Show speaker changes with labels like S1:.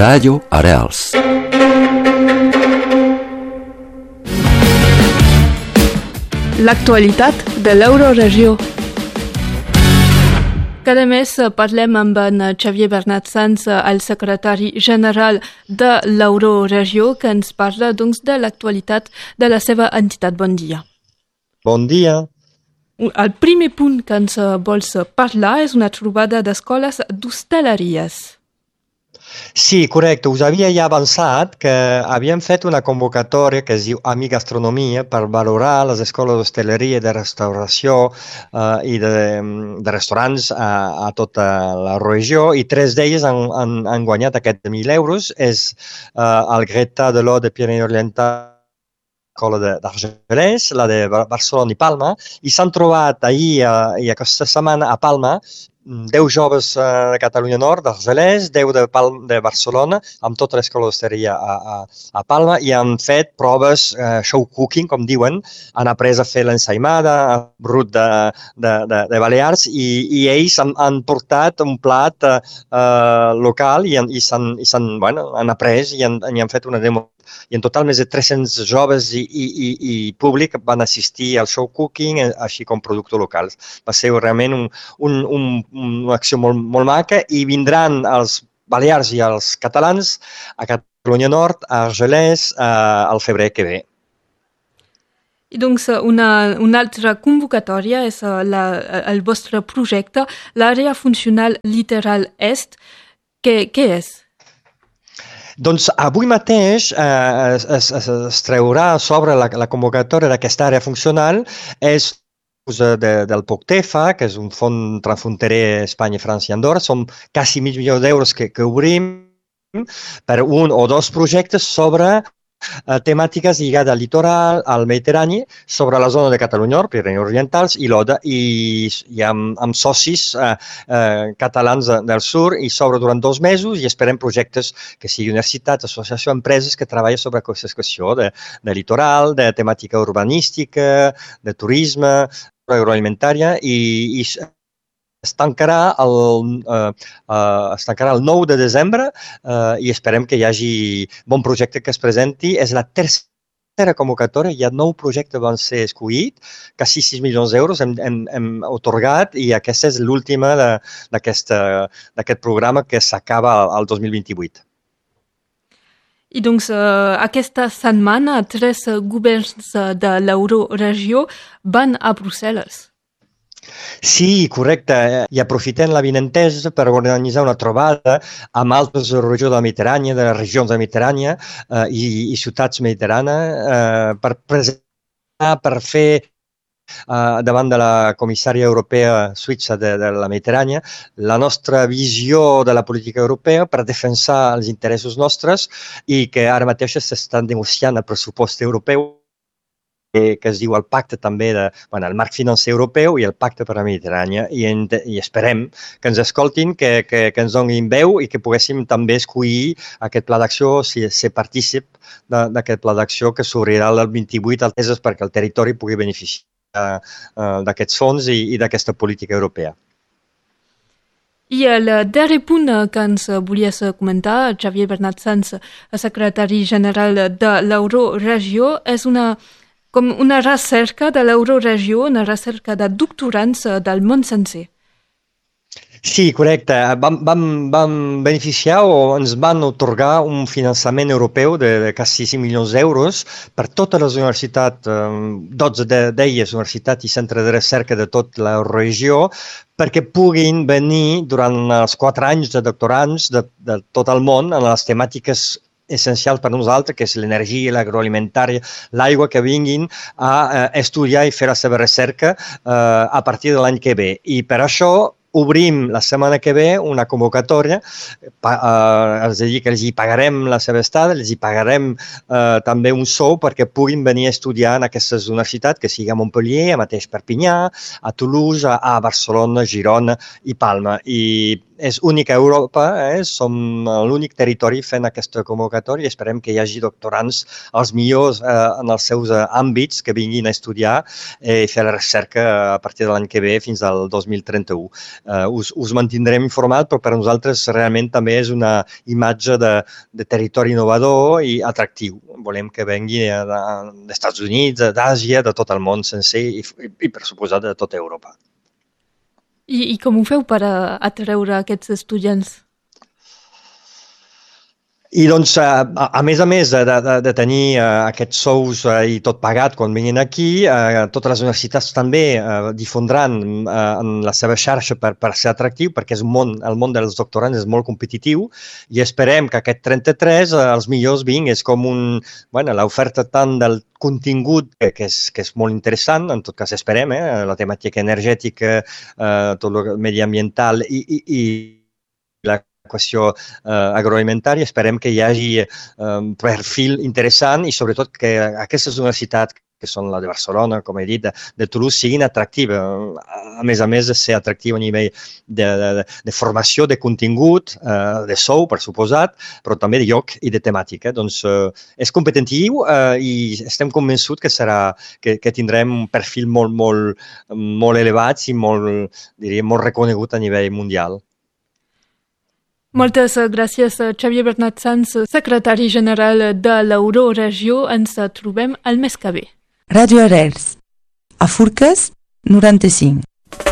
S1: Ràdio Arrels.
S2: L'actualitat de l'Euroregió. Cada mes parlem amb en Xavier Bernat Sans, el secretari general de l'Euroregió, que ens parla doncs, de l'actualitat de la seva entitat. Bon dia.
S3: Bon dia.
S2: El primer punt que ens vols parlar és una trobada d'escoles d'hostaleries.
S3: Sí, correcte. Us havia ja avançat que havíem fet una convocatòria que es diu Amic Gastronomia per valorar les escoles d'hostaleria i de restauració i de restaurants a tota la regió, i 3 d'elles han guanyat aquests 1.000 euros. És el Greta de l'O de Pyrénées Orientales, l'escola d'Argelès, la de Barcelona i Palma, i s'han trobat ahir i aquesta setmana a Palma 10 joves de Catalunya Nord, d'Argelès, 10 de Barcelona, amb tota l'escola d'hostaleria a Palma, i han fet proves, show cooking, com diuen, han après a fer l'ensaïmada, brut de Balears, i ells han portat un plat local i han après i han fet una demo. I en total més de 300 joves i públic van assistir al show cooking, així com productes locals. Va ser realment una acció molt maca, i vindran els balears i els catalans a Catalunya Nord, a Argelès, al febrer que ve.
S2: I doncs una altra convocatòria és el vostre projecte, l'àrea funcional litoral est. Què és?
S3: Doncs avui mateix es treurà sobre la convocatòria d'aquesta àrea funcional. És del POCTEFA, que és un fons transfronterer Espanya, França i Andorra. Som quasi mig milió d'euros que obrim per un o dos projectes sobre temàtiques lligades al litoral, al Mediterrani, sobre la zona de Catalunya Nord, Pyrénées Orientals i l'Oda, i amb socis catalans del sud, i s'obre durant 2 mesos, i esperem projectes que siguin universitats, associacions, empreses que treballen sobre aquesta qüestió de litoral, de temàtica urbanística, de turisme, agroalimentària, i es tancarà el 9 de desembre i esperem que hi hagi bon projecte que es presenti. És la tercera convocatòria, hi ha 9 projectes que van ser escollits, quasi 6 milions d'euros hem atorgat, i aquesta és l'última d'aquest programa que s'acaba al 2028.
S2: I doncs aquesta setmana 3 governs de l'Euroregió van a Brussel·les.
S3: Sí, correcte. I aprofitem l'avinentesa per organitzar una trobada amb altres regions de la Mediterrània, de les regions de la Mediterrània i ciutats mediterranes per presentar, per fer davant de la comissària europea suïssa de la Mediterrània la nostra visió de la política europea per defensar els interessos nostres, i que ara mateix s'estan negociant el pressupost europeu, que es diu el pacte també el marc financer europeu i el pacte per a la Mediterrània, i esperem que ens escoltin, que ens donin veu i que poguéssim també escollir aquest pla d'acció, ser partícip d'aquest pla d'acció que s'obrirà el 28 perquè el territori pugui beneficiar d'aquests fons i d'aquesta política europea.
S2: I el darrer punt que ens volies comentar, Xavier Bernat Sans, secretari general de l'Euroregió, és com una recerca de l'Euroregió, una recerca de doctorants del món sencer.
S3: Sí, correcte. Vam beneficiar o ens van atorgar un finançament europeu de quasi 5 milions d'euros per totes les universitats, 12 d'elles universitats i centres de recerca de tota la regió, perquè puguin venir durant els 4 anys de doctorants de tot el món en les temàtiques essencials per a nosaltres, que és l'energia, l'agroalimentària, l'aigua, que vinguin a estudiar i fer la seva recerca a partir de l'any que ve. I per això obrim la setmana que ve una convocatòria, és a dir, que els hi pagarem la seva estada, els hi pagarem també un sou perquè puguin venir a estudiar en aquestes universitats, que sigui a Montpellier, a mateix Perpinyà, a Toulouse, a Barcelona, Girona i Palma. I és únic a Europa, som l'únic territori fent aquesta convocatòria i esperem que hi hagi doctorants els millors en els seus àmbits que vinguin a estudiar i fer la recerca a partir de l'any que ve fins al 2031. Us mantindrem informat, però per nosaltres realment també és una imatge de territori innovador i atractiu. Volem que vengui dels Estats Units, d'Àsia, de tot el món sencer i per suposat de tota Europa.
S2: I com ho feu per atreure aquests estudiants?
S3: I doncs, a més de tenir aquests sous i tot pagat quan vinguin aquí, totes les universitats també difondran en la seva xarxa per ser atractiu, perquè el món dels doctorants és molt competitiu i esperem que aquest 33 els millors vinguin. És com l'oferta tant del contingut que és molt interessant, en tot cas esperem, la temàtica energètica, tot el mediambiental i la qüestió agroalimentària. Esperem que hi hagi un perfil interessant i sobretot que aquestes universitats que són la de Barcelona, com he dit, de Toulouse, siguin atractives. A més de ser atractiu a nivell de formació, de contingut, de sou, per suposat, però també de lloc i de temàtica. Doncs és competitiu i estem convençuts que tindrem un perfil molt elevat i molt reconegut a nivell mundial.
S2: Moltes gràcies, Xavier Bernat Sans, secretari general de l'Euroregió. Ens trobem el mes que ve.
S1: Ràdio Arrels, a Forques 95.